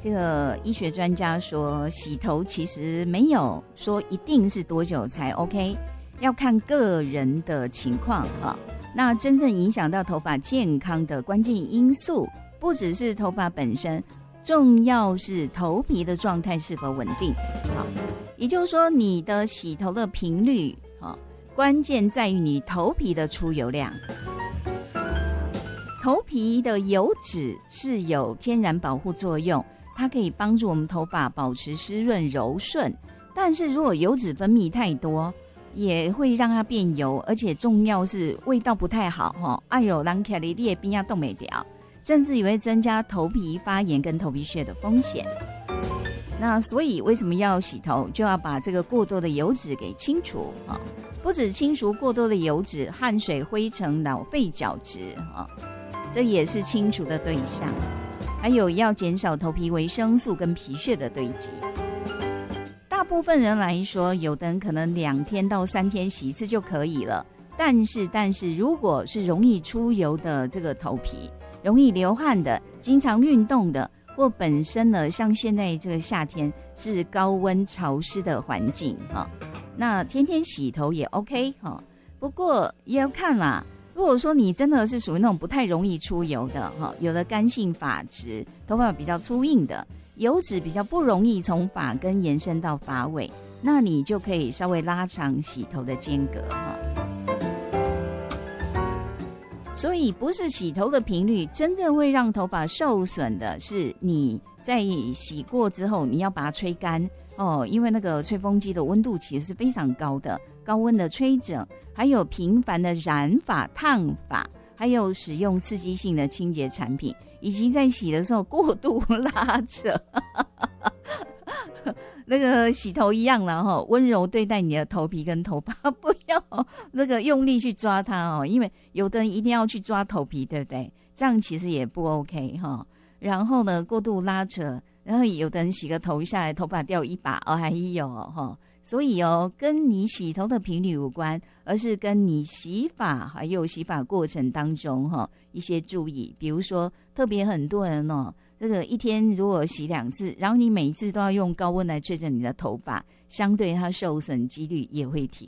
这个医学专家说，洗头其实没有说一定是多久才 OK， 要看个人的情况啊。那真正影响到头发健康的关键因素，不只是头发本身，重要是头皮的状态是否稳定。好，也就是说，你的洗头的频率，关键在于你头皮的出油量。头皮的油脂是有天然保护作用，它可以帮助我们头发保持湿润柔顺，但是如果油脂分泌太多，也会让它变油，而且重要是味道不太好。哎呦，人看你的边啊冻没掉，甚至也会增加头皮发炎跟头皮屑的风险。那所以为什么要洗头，就要把这个过多的油脂给清除。不止清除过多的油脂，汗水、灰尘、老废角质，这也是清除的对象。还有要减少头皮维生素跟皮屑的堆积。大部分人来说，有的人可能2天到3天洗一次就可以了。但是如果是容易出油的这个头皮，容易流汗的，经常运动的，或本身呢，像现在这个夏天是高温潮湿的环境，那天天洗头也 OK。 不过也要看啦，如果说你真的是属于那种不太容易出油的，有的干性发质，头发比较粗硬的，油脂比较不容易从发根延伸到发尾，那你就可以稍微拉长洗头的间隔。所以不是洗头的频率真正会让头发受损的，是你在洗过之后你要把它吹干因为那个吹风机的温度其实是非常高的，高温的吹整，还有频繁的染发烫发，还有使用刺激性的清洁产品，以及在洗的时候过度拉扯那个洗头一样啦，温柔对待你的头皮跟头发，不要那个用力去抓它因为有的人一定要去抓头皮，对不对？这样其实也不 OK 然后呢，过度拉扯，然后有的人洗个头下来头发掉一把还有所以跟你洗头的频率无关，而是跟你洗发还有洗发过程当中一些注意。比如说特别很多人这个一天如果洗2次，然后你每一次都要用高温来吹着你的头发，相对它受损几率也会提